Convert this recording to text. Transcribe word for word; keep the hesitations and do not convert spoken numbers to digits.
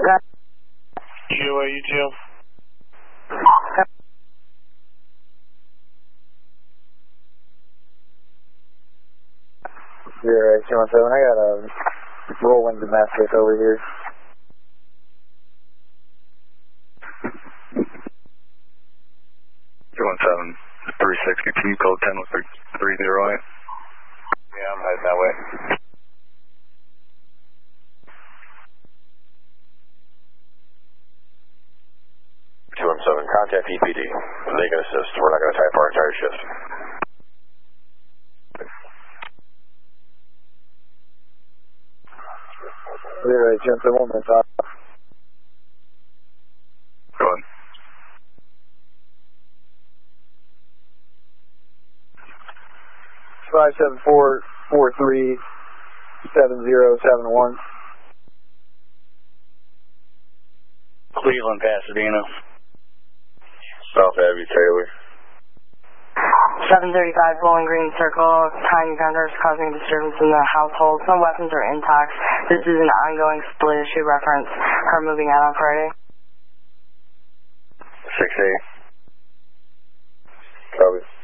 Q A U two. Zero two one seven, I got a whirlwind Damascus over here. two one seven, three sixty-two, code ten oh three zero eight. Yeah, I'm heading that way. two one seven, contact E P D. They can assist. We're not going to type our entire shift. Zero two one seven, one minute off. Go ahead. five seven four four three seven zero seven one. Cleveland, Pasadena. South Abbey, Taylor. seven thirty-five Bowling Green Circle, time encounters causing disturbance in the household. Some weapons are intact. This is an ongoing split issue reference. Car moving out on Friday. six eight. Copy.